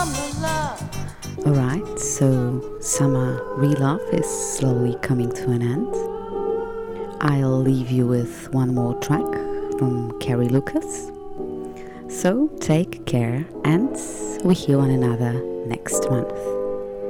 Alright, so summer re-love is slowly coming to an end. I'll leave you with one more track from Carrie Lucas. So take care and we hear one another next month.